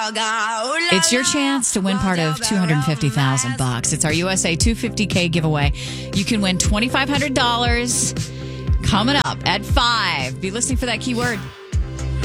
It's your chance to win part of $250,000. It's our USA 250K giveaway. You can win $2,500 coming up at 5. Be listening for that keyword.